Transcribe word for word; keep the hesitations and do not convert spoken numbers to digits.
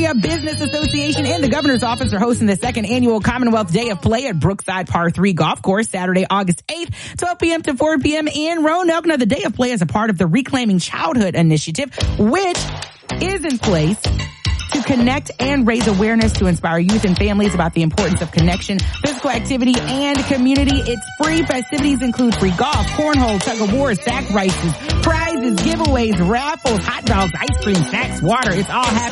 Area Business Association and the Governor's Office are hosting the second annual Commonwealth Day of Play at Brookside Par three Golf Course Saturday, August eighth, twelve p.m. to four p.m. in Roanoke. Now, the Day of Play is a part of the Reclaiming Childhood initiative, which is in place to connect and raise awareness to inspire youth and families about the importance of connection, physical activity, and community. It's free. Festivities include free golf, cornhole, tug of war, sack races, prizes, giveaways, raffles, hot dogs, ice cream, snacks, water. It's all happening